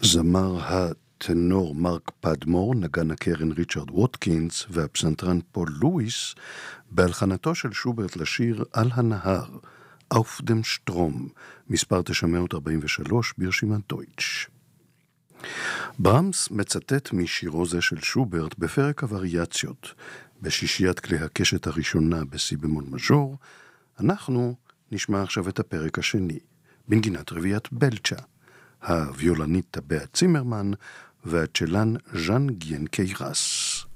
זמר הטנור מרק פדמור, נגן הקרן ריצ'רד ווטקינס והפסנתרן פול לואיס בהלחנתו של שוברט לשיר על הנהר, אוף דם שטרום, מספר 943 ברשימת דויטש. ברמס מצטט משירו זה של שוברט בפרק הווריאציות, בשישיית כלי הקשת הראשונה בסי במול מז'ור. אנחנו נשמע עכשיו את הפרק השני, בנגינת רביעיית בלצ'ה, הוויולנית טבע צימרמן והצ'לן ז'אן גיין קיירס.